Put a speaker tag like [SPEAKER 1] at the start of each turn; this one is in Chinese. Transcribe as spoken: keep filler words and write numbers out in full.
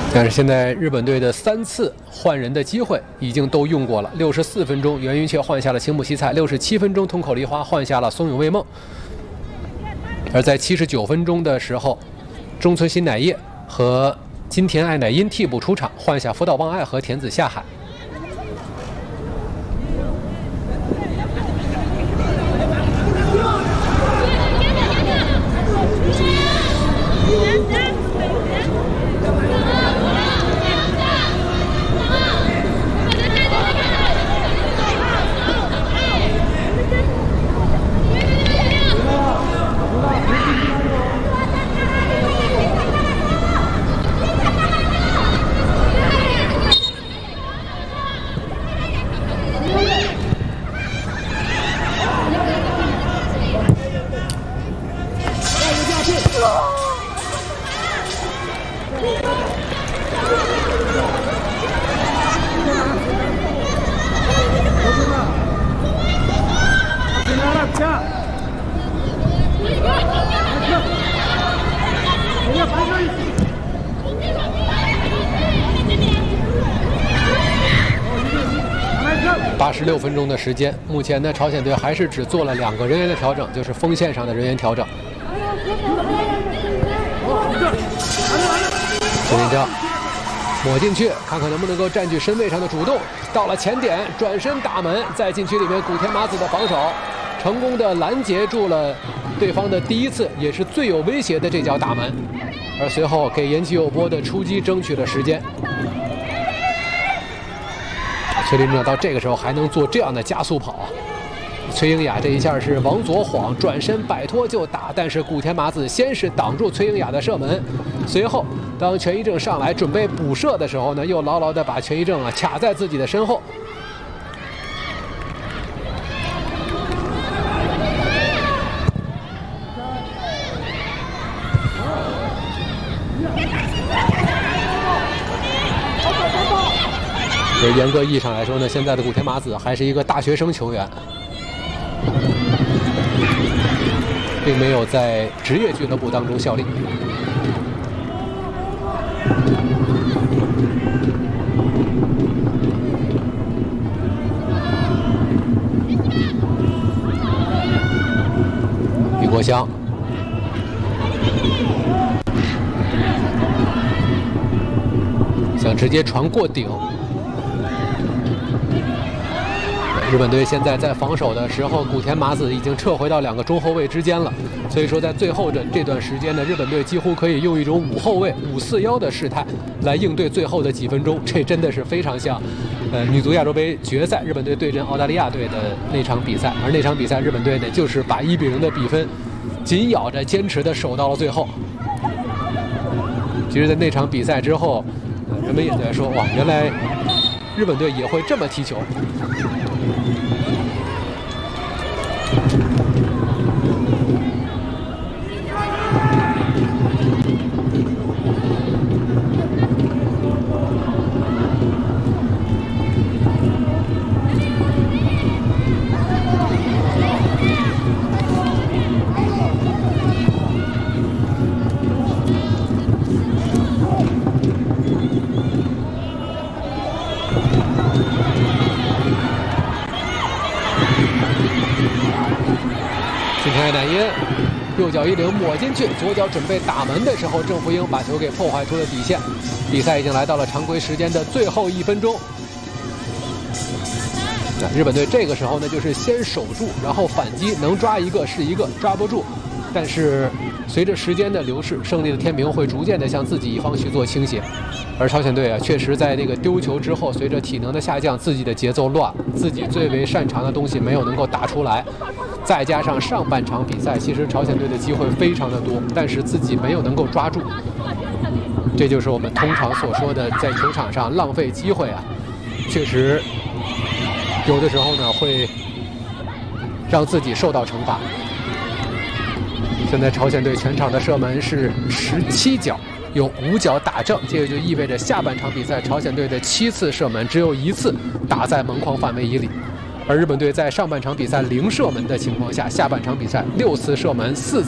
[SPEAKER 1] 但是现在日本队的三次换人的机会已经都用过了。六十四分钟，袁云雀换下了青木希菜；六十七分钟，通口梨花换下了松永未梦。而在七十九分钟的时候，中村新乃叶和金田爱乃因替补出场，换下福岛望爱和田子夏海。八十六分钟的时间，目前呢，朝鲜队还是只做了两个人员的调整，就是锋线上的人员调整。陈云章抹进去，看看能不能够占据身位上的主动。到了前点，转身打门，在禁区里面，古田麻子的防守成功的拦截住了对方的第一次，也是最有威胁的这脚打门。而随后给岩崎友波的出击争取了时间。崔林正到这个时候还能做这样的加速跑，崔英雅这一下是往左晃，转身摆脱就打，但是古田麻子先是挡住崔英雅的射门，随后当全一正上来准备补射的时候呢，又牢牢的把全一正啊卡在自己的身后。所以严格意义上来说呢，现在的古田麻子还是一个大学生球员，并没有在职业俱乐部当中效力。李国香，想直接传过顶。日本队现在在防守的时候，古田麻子已经撤回到两个中后卫之间了，所以说在最后的这段时间呢，日本队几乎可以用一种五后卫五四幺的事态来应对最后的几分钟，这真的是非常像，呃，女足亚洲杯决赛日本队对阵澳大利亚队的那场比赛，而那场比赛日本队呢就是把一比零的比分紧咬着坚持的守到了最后。其实，在那场比赛之后，呃、人们也在说，哇，原来日本队也会这么踢球。金田爱乃因右脚一领抹进去，左脚准备打门的时候，郑福英把球给破坏出了底线。比赛已经来到了常规时间的最后一分钟。那日本队这个时候呢，就是先守住，然后反击，能抓一个是一个，抓不住。但是随着时间的流逝，胜利的天平会逐渐的向自己一方去做倾斜。而朝鲜队啊，确实在那个丢球之后，随着体能的下降，自己的节奏乱，自己最为擅长的东西没有能够打出来。再加上上半场比赛，其实朝鲜队的机会非常的多，但是自己没有能够抓住。这就是我们通常所说的在球场上浪费机会啊，确实有的时候呢会让自己受到惩罚。现在朝鲜队全场的射门是十七脚，有五脚打正，这个就意味着下半场比赛朝鲜队的七次射门只有一次打在门框范围以里。而日本队在上半场比赛零射门的情况下，下半场比赛六次射门四次